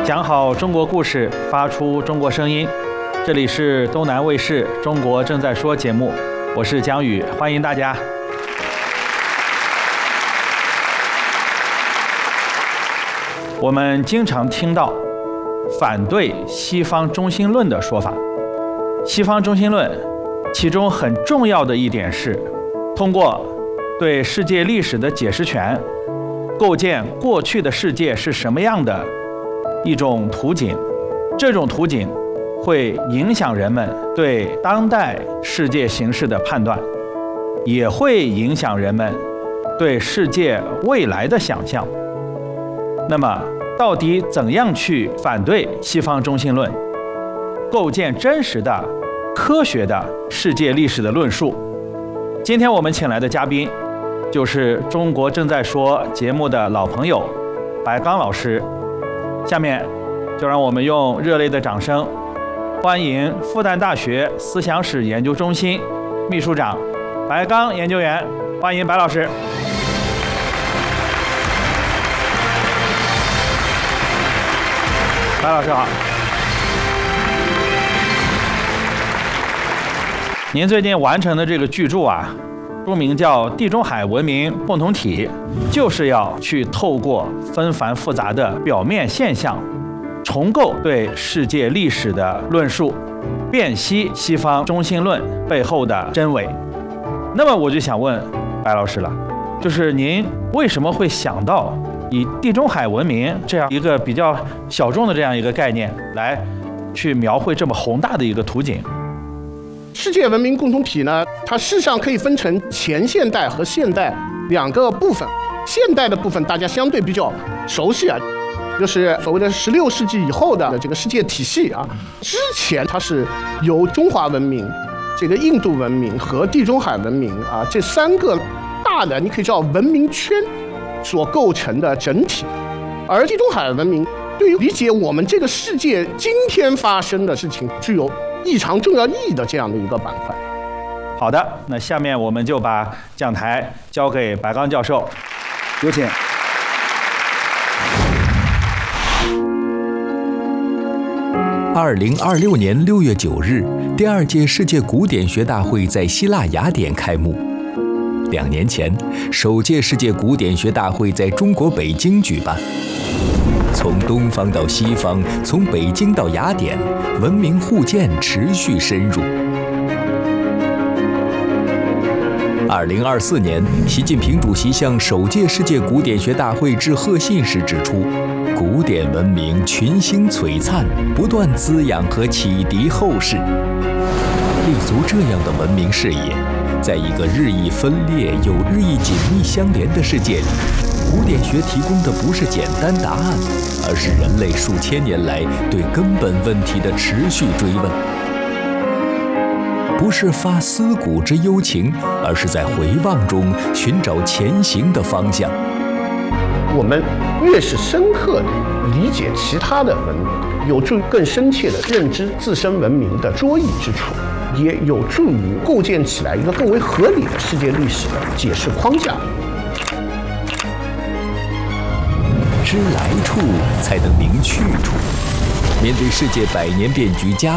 讲好中国故事，发出中国声音。这里是东南卫视《中国正在说》节目，我是姜宇，欢迎大家。我们经常听到反对西方中心论的说法。西方中心论其中很重要的一点是，通过对世界历史的解释权，构建过去的世界是什么样的一种图景。这种图景会影响人们对当代世界形势的判断，也会影响人们对世界未来的想象。那么，到底怎样去反对西方中心论，构建真实的、科学的世界历史的论述？今天我们请来的嘉宾，就是《中国正在说》节目的老朋友白刚老师。下面就让我们用热烈的掌声，欢迎复旦大学思想史研究中心秘书长白刚研究员，欢迎白老师。白老师好。您最近完成的这个巨著啊，书名叫《地中海文明共同体》，就是要去透过纷繁复杂的表面现象，重构对世界历史的论述，辨析西方中心论背后的真伪。那么我就想问白老师了，就是您为什么会想到以地中海文明这样一个比较小众的这样一个概念来去描绘这么宏大的一个图景？ 世界文明共同体呢，它事实上可以分成前现代和现代两个部分。现代的部分大家相对比较熟悉啊，就是所谓的16世纪以后的这个世界体系啊。之前它是由中华文明、这个印度文明和地中海文明啊这三个大的你可以叫文明圈所构成的整体。而地中海文明对于理解我们这个世界今天发生的事情具有异常重要意义的这样的一个板块。 好的，那下面我们就把讲台交给白刚教授，有请。 2026年6月9日，第2届世界古典学大会在希腊雅典开幕。2年前，首届世界古典学大会在中国北京举办。从东方到西方，从北京到雅典，文明互鉴持续深入。2024年，习近平主席向首届世界古典学大会致贺信时指出，古典文明群星璀璨，不断滋养和启迪后世。立足这样的文明视野，在一个日益分裂又日益紧密相连的世界里，古典学提供的不是简单答案，而是人类数千年来对根本问题的持续追问。不是发思古之幽情，而是在回望中寻找前行的方向。 我们越是深刻地理解其他的文明，有助于更深切地认知自身文明的卓异之处，也有助于构建起来一个更为合理的世界历史的解释框架。 知来处，才能明去处。面对世界100年变局